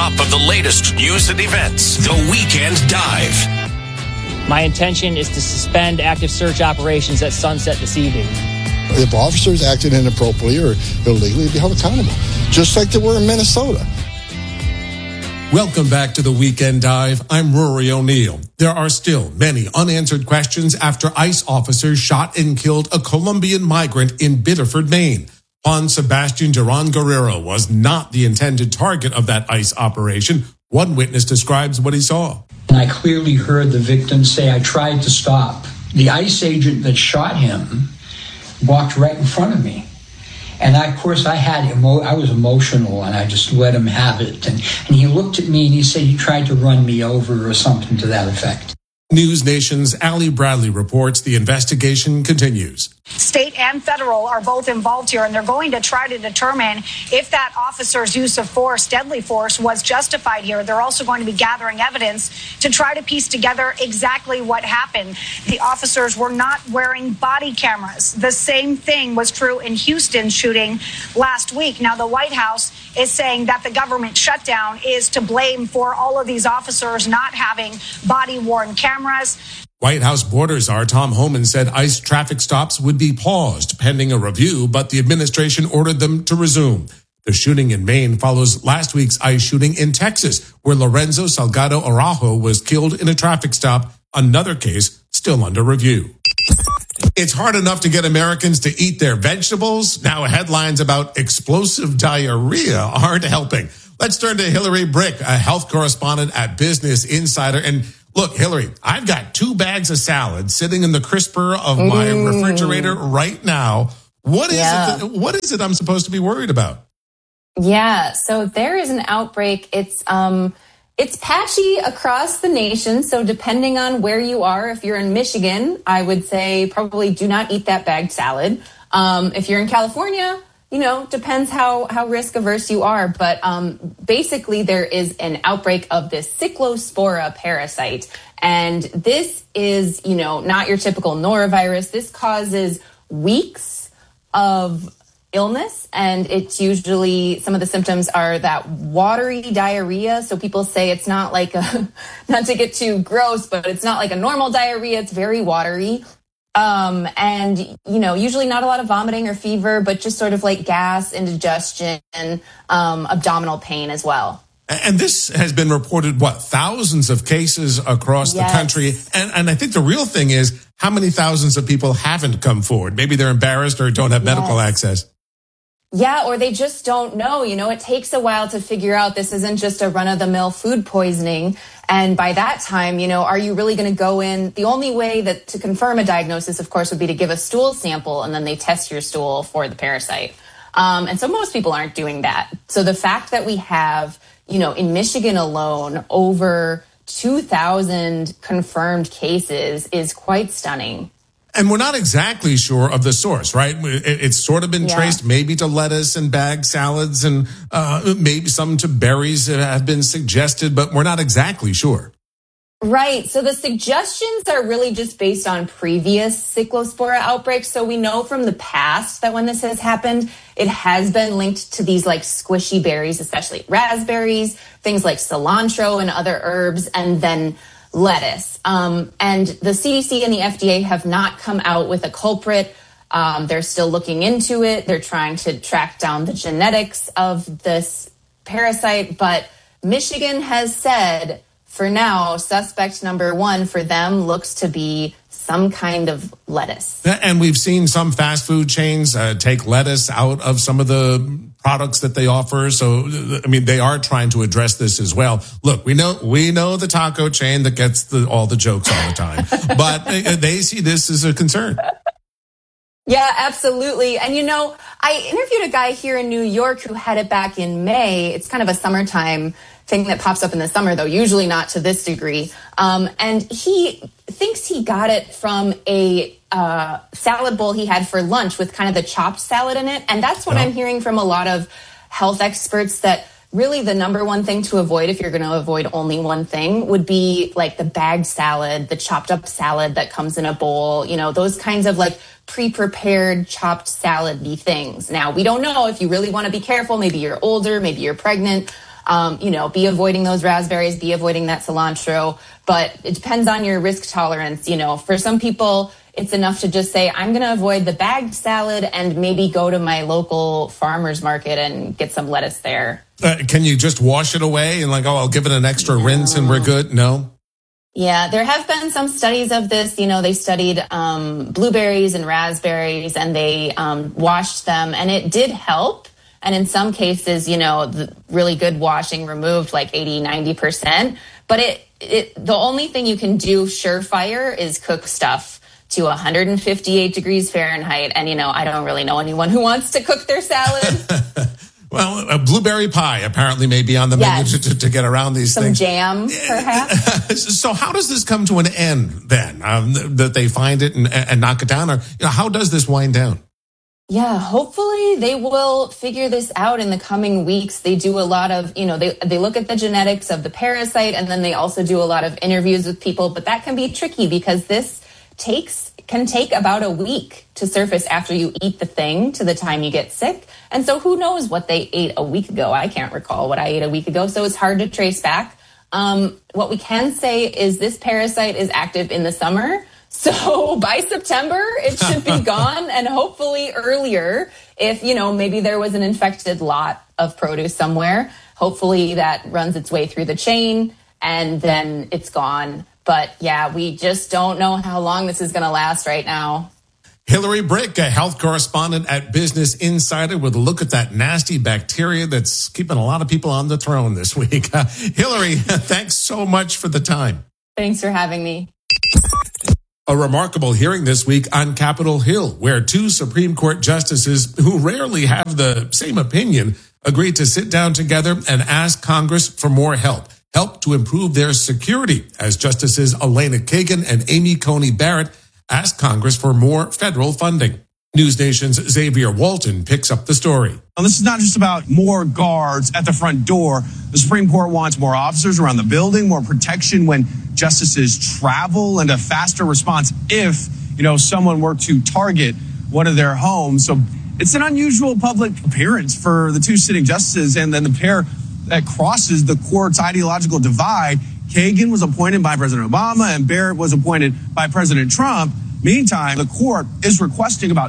top of the latest news and events. The Weekend Dive. My intention is to suspend active search operations at sunset this evening. If officers acted inappropriately or illegally, they'd be held accountable, just like they were in Minnesota. Welcome back to the Weekend Dive. I'm Rory O'Neill. There are still many unanswered questions after ICE officers shot and killed a Colombian migrant in Biddeford, Maine. Juan Sebastian Duran Guerrero was not the intended target of that ICE operation. One witness describes what he saw. And I clearly heard the victim say, "I tried to stop." The ICE agent that shot him walked right in front of me. And I was emotional, and I just let him have it. And he looked at me and he said, "You tried to run me over," or something to that effect. News Nation's Allie Bradley reports the investigation continues. State and federal are both involved here, and they're going to try to determine if that officer's use of force, deadly force, was justified here. They're also going to be gathering evidence to try to piece together exactly what happened. The officers were not wearing body cameras. The same thing was true in Houston's shooting last week. Now, the White House is saying that the government shutdown is to blame for all of these officers not having body-worn cameras. White House border czar Tom Homan said ICE traffic stops would be paused pending a review, but the administration ordered them to resume. The shooting in Maine follows last week's ICE shooting in Texas, where Lorenzo Salgado Araujo was killed in a traffic stop, another case still under review. It's hard enough to get Americans to eat their vegetables. Now headlines about explosive diarrhea aren't helping. Let's turn to Hillary Brick, a health correspondent at Business Insider. And look, Hillary, I've got 2 bags of salad sitting in the crisper of my refrigerator right now. What is it I'm supposed to be worried about? Yeah, so there is an outbreak. It's patchy across the nation. So depending on where you are, if you're in Michigan, I would say probably do not eat that bagged salad. If you're in California, depends how risk averse you are. But basically, there is an outbreak of this Cyclospora parasite. And this is, not your typical norovirus. This causes weeks of illness. And it's usually, some of the symptoms are that watery diarrhea. So people say it's not like not to get too gross, but it's not like a normal diarrhea. It's very watery. And, usually not a lot of vomiting or fever, but just sort of like gas, indigestion, and abdominal pain as well. And this has been reported, thousands of cases across the country. And I think the real thing is how many thousands of people haven't come forward. Maybe they're embarrassed or don't have medical access. Yeah, or they just don't know. It takes a while to figure out this isn't just a run-of-the-mill food poisoning. And by that time, are you really going to go in? The only way that to confirm a diagnosis, of course, would be to give a stool sample, and then they test your stool for the parasite. And so most people aren't doing that. So the fact that we have, in Michigan alone, over 2,000 confirmed cases is quite stunning. And we're not exactly sure of the source, right? It's sort of been traced maybe to lettuce and bagged salads, and maybe some to berries that have been suggested, but we're not exactly sure. Right. So the suggestions are really just based on previous Cyclospora outbreaks. So we know from the past that when this has happened, it has been linked to these like squishy berries, especially raspberries, things like cilantro and other herbs, and then lettuce. And the CDC and the FDA have not come out with a culprit. They're still looking into it. They're trying to track down the genetics of this parasite. But Michigan has said, for now, suspect number 1 for them looks to be some kind of lettuce. And we've seen some fast food chains take lettuce out of some of the products that they offer. So, they are trying to address this as well. Look, we know the taco chain that gets all the jokes all the time, but they see this as a concern. Yeah, absolutely. And, I interviewed a guy here in New York who had it back in May. It's kind of a summertime thing that pops up in the summer, though, usually not to this degree. And he thinks he got it from a salad bowl he had for lunch with kind of the chopped salad in it. And that's what I'm hearing from a lot of health experts, that really the number one thing to avoid, if you're going to avoid only one thing, would be like the bagged salad, the chopped up salad that comes in a bowl, those kinds of like pre-prepared chopped salad-y things. Now, we don't know if you really want to be careful. Maybe you're older, maybe you're pregnant. Be avoiding those raspberries, be avoiding that cilantro. But it depends on your risk tolerance. For some people, it's enough to just say, I'm going to avoid the bagged salad and maybe go to my local farmer's market and get some lettuce there. Can you just wash it away and I'll give it an extra rinse and we're good? No? Yeah, there have been some studies of this. They studied blueberries and raspberries and they washed them and it did help. And in some cases, the really good washing removed 80, 90%. But the only thing you can do surefire is cook stuff to 158 degrees Fahrenheit. And, I don't really know anyone who wants to cook their salad. Well, a blueberry pie apparently may be on the menu to get around these things. Some jam, perhaps. So how does this come to an end then? That they find it and knock it down? Or how does this wind down? Yeah, hopefully they will figure this out in the coming weeks. They do a lot of, they look at the genetics of the parasite and then they also do a lot of interviews with people. But that can be tricky because this can take about a week to surface after you eat the thing to the time you get sick. And so who knows what they ate a week ago? I can't recall what I ate a week ago, so it's hard to trace back. What we can say is this parasite is active in the summer. So by September, it should be gone, and hopefully earlier if, maybe there was an infected lot of produce somewhere. Hopefully that runs its way through the chain and then it's gone. But yeah, we just don't know how long this is going to last right now. Hillary Brick, a health correspondent at Business Insider, with a look at that nasty bacteria that's keeping a lot of people on the throne this week. Hillary, thanks so much for the time. Thanks for having me. A remarkable hearing this week on Capitol Hill, where two Supreme Court justices who rarely have the same opinion agreed to sit down together and ask Congress for more help to improve their security, as Justices Elena Kagan and Amy Coney Barrett asked Congress for more federal funding. News Nation's Xavier Walton picks up the story. Now, this is not just about more guards at the front door. The Supreme Court wants more officers around the building, more protection when justices travel, and a faster response if, someone were to target one of their homes. So it's an unusual public appearance for the two sitting justices, and then the pair that crosses the court's ideological divide. Kagan was appointed by President Obama and Barrett was appointed by President Trump. Meantime, the court is requesting about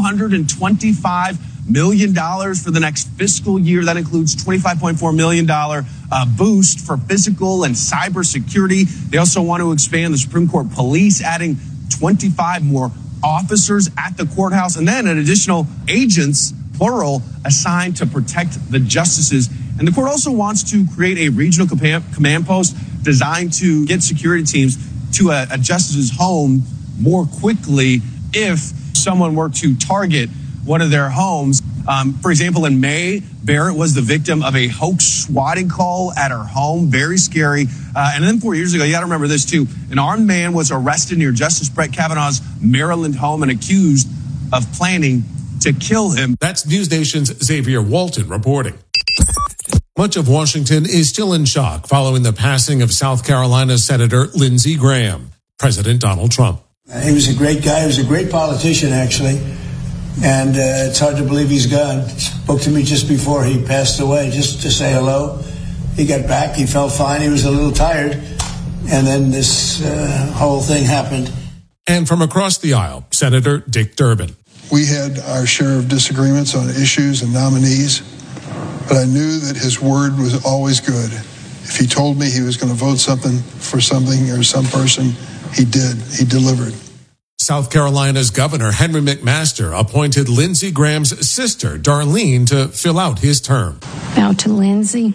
$225 million for the next fiscal year. That includes $25.4 million boost for physical and cyber security. They also want to expand the Supreme Court police, adding 25 more officers at the courthouse, and then an additional agents, plural, assigned to protect the justices. And the court also wants to create a regional command post designed to get security teams to a justice's home more quickly if someone were to target one of their homes. For example, in May, Barrett was the victim of a hoax swatting call at her home. Very scary. And then 4 years ago, you got to remember this too, an armed man was arrested near Justice Brett Kavanaugh's Maryland home and accused of planning to kill him. That's News Nation's Xavier Walton reporting. Much of Washington is still in shock following the passing of South Carolina Senator Lindsey Graham. President Donald Trump. He was a great guy. He was a great politician, actually. And it's hard to believe he's gone. He spoke to me just before he passed away, just to say hello. He got back. He felt fine. He was a little tired. And then this whole thing happened. And from across the aisle, Senator Dick Durbin. We had our share of disagreements on issues and nominees, but I knew that his word was always good. If he told me he was going to vote something for something or some person, he did. He delivered. South Carolina's Governor Henry McMaster appointed Lindsey Graham's sister, Darlene, to fill out his term. Now to Lindsey,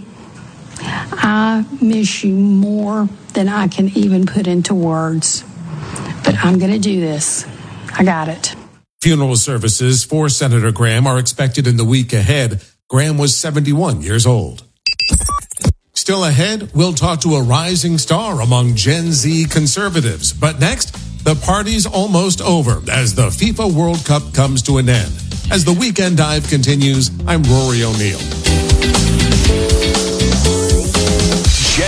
I miss you more than I can even put into words. But I'm going to do this. I got it. Funeral services for Senator Graham are expected in the week ahead. Graham was 71 years old. Still ahead, we'll talk to a rising star among Gen Z conservatives. But next, the party's almost over as the FIFA World Cup comes to an end. As the Weekend Dive continues, I'm Rory O'Neill. Jet Radio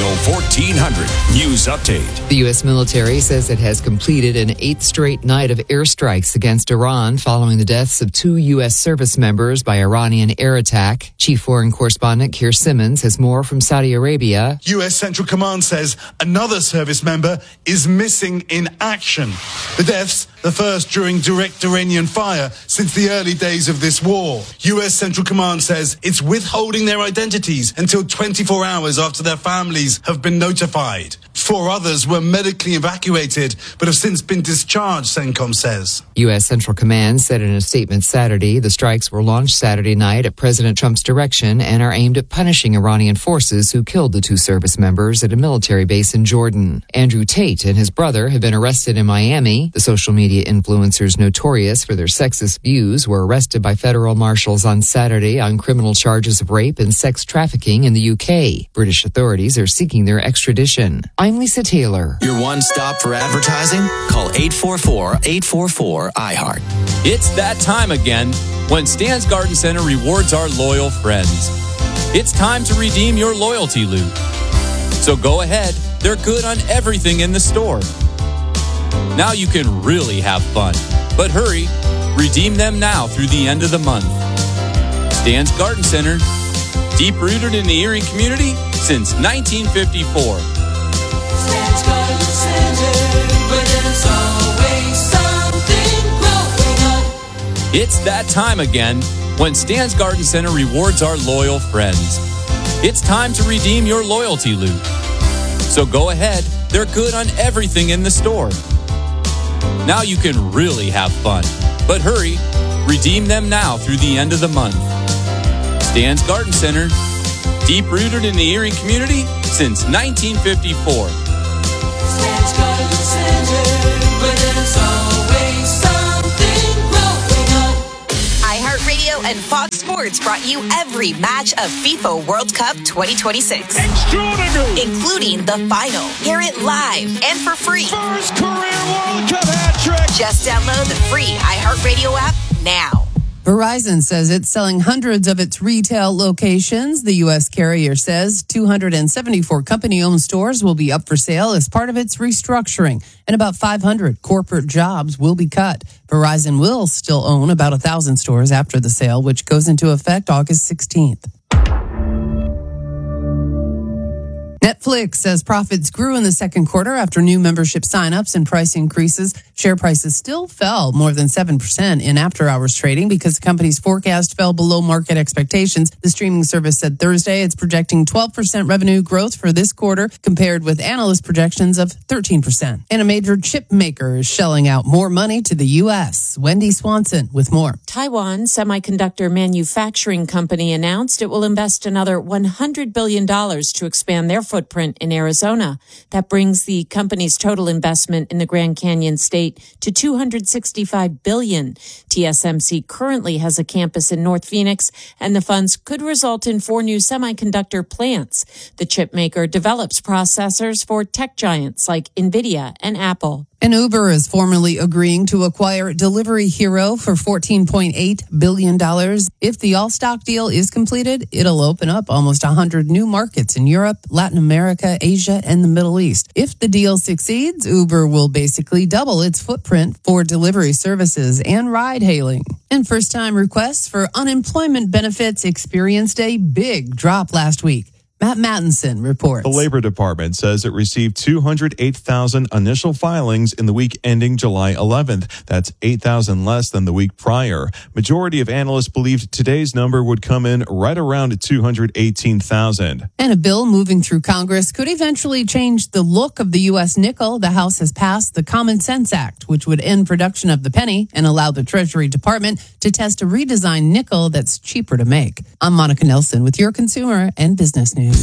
Radio 1400 News Update. The U.S. military says it has completed an 8th straight night of airstrikes against Iran following the deaths of 2 U.S. service members by Iranian air attack. Chief Foreign Correspondent Keir Simmons has more from Saudi Arabia. U.S. Central Command says another service member is missing in action. The deaths, the first during direct Iranian fire since the early days of this war. U.S. Central Command says it's withholding their identities until 24 hours after their families have been notified. 4 others were medically evacuated but have since been discharged, CENTCOM says. U.S. Central Command said in a statement Saturday the strikes were launched Saturday night at President Trump's direction and are aimed at punishing Iranian forces who killed the 2 service members at a military base in Jordan. Andrew Tate and his brother have been arrested in Miami. The social media influencers notorious for their sexist views were arrested by federal marshals on Saturday on criminal charges of rape and sex trafficking in the UK. British authorities are seeking their extradition. I'm Lisa Taylor. Your one stop for advertising? Call 844-844-IHEART. It's that time again when Stan's Garden Center rewards our loyal friends. It's time to redeem your loyalty loot. So go ahead, they're good on everything in the store. Now you can really have fun. But hurry, redeem them now through the end of the month. Stan's Garden Center, deep rooted in the Erie community since 1954. Stan's Garden Center, where there's always something growing on. It's that time again when Stan's Garden Center rewards our loyal friends. It's time to redeem your loyalty loot. So go ahead, they're good on everything in the store. Now you can really have fun. But hurry, redeem them now through the end of the month. Stan's Garden Center, deep rooted in the Erie community since 1954. Stan's Garden Center, where there's always something growing on. iHeartRadio and Fox Sports brought you every match of FIFA World Cup 2026. Including the final. Hear it live and for free. First career World Cup hat trick. Just download the free iHeartRadio app now. Verizon says it's selling hundreds of its retail locations. The U.S. carrier says 274 company-owned stores will be up for sale as part of its restructuring, and about 500 corporate jobs will be cut. Verizon will still own about 1,000 stores after the sale, which goes into effect August 16th. Netflix says profits grew in the second quarter after new membership signups and price increases. Share prices still fell more than 7% in after-hours trading because the company's forecast fell below market expectations. The streaming service said Thursday it's projecting 12% revenue growth for this quarter compared with analyst projections of 13%. And a major chip maker is shelling out more money to the U.S. Wendy Swanson with more. Taiwan Semiconductor Manufacturing Company announced it will invest another $100 billion to expand their footprint in Arizona. That brings the company's total investment in the Grand Canyon state to $265 billion. TSMC currently has a campus in North Phoenix, and the funds could result in 4 new semiconductor plants. The chip maker develops processors for tech giants like NVIDIA and Apple. And Uber is formally agreeing to acquire Delivery Hero for $14.8 billion. If the all-stock deal is completed, it'll open up almost 100 new markets in Europe, Latin America, Asia, and the Middle East. If the deal succeeds, Uber will basically double its footprint for delivery services and ride-hailing. And first-time requests for unemployment benefits experienced a big drop last week. Matt Mattinson reports. The Labor Department says it received 208,000 initial filings in the week ending July 11th. That's 8,000 less than the week prior. Majority of analysts believed today's number would come in right around 218,000. And a bill moving through Congress could eventually change the look of the U.S. nickel. The House has passed the Common Sense Act, which would end production of the penny and allow the Treasury Department to test a redesigned nickel that's cheaper to make. I'm Monica Nelson with your consumer and business news.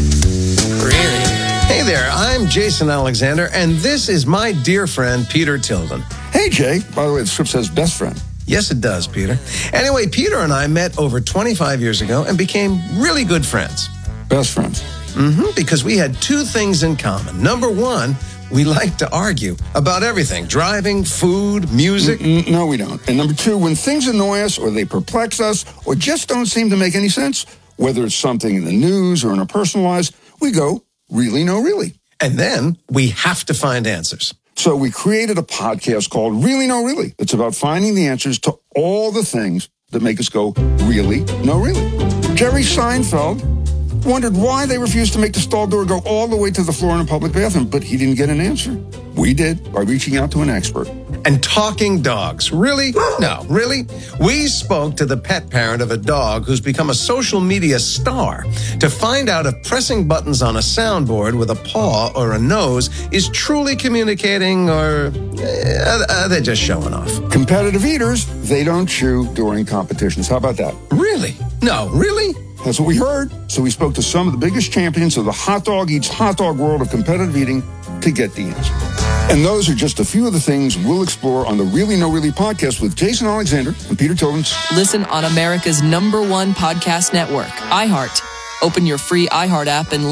Hey there, I'm Jason Alexander, and this is my dear friend, Peter Tilden. Hey, Jay. By the way, the script says best friend. Yes, it does, Peter. Anyway, Peter and I met over 25 years ago and became really good friends. Best friends? Because we had 2 things in common. Number 1, we like to argue about everything. Driving, food, music. No, we don't. And number 2, when things annoy us or they perplex us or just don't seem to make any sense, whether it's something in the news or in our personal lives, we go Really No Really. And then we have to find answers. So we created a podcast called Really No Really. It's about finding the answers to all the things that make us go, really, no, really. Jerry Seinfeld wondered why they refused to make the stall door go all the way to the floor in a public bathroom, but he didn't get an answer. We did by reaching out to an expert. And talking dogs. Really? No, really? We spoke to the pet parent of a dog who's become a social media star to find out if pressing buttons on a soundboard with a paw or a nose is truly communicating, or are they just showing off? Competitive eaters, they don't chew during competitions. How about that? Really? No, really? That's what we heard. So we spoke to some of the biggest champions of the hot dog eats hot dog world of competitive eating to get the answer. And those are just a few of the things we'll explore on the Really No Really podcast with Jason Alexander and Peter Tovens. Listen on America's #1 podcast network, iHeart. Open your free iHeart app and